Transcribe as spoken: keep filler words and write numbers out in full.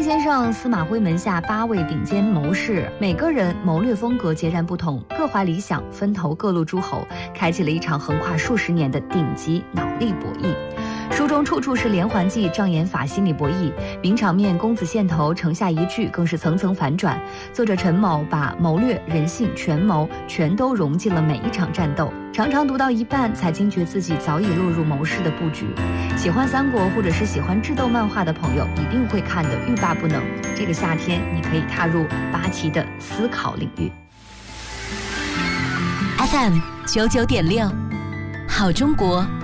先生司马徽门下八位顶尖谋士，每个人谋略风格截然不同，各怀理想，分头各路诸侯，开启了一场横跨数十年的顶级脑力博弈。书中处处是连环计、障眼法心理博弈，名场面公子线头、城下一句更是层层反转。作者陈某把谋略、人性、权谋全都融进了每一场战斗，常常读到一半才惊觉自己早已落入谋士的布局。喜欢三国或者是喜欢智斗漫画的朋友一定会看得欲罢不能。这个夏天你可以踏入八旗的思考领域。 F M 九九点六，好中国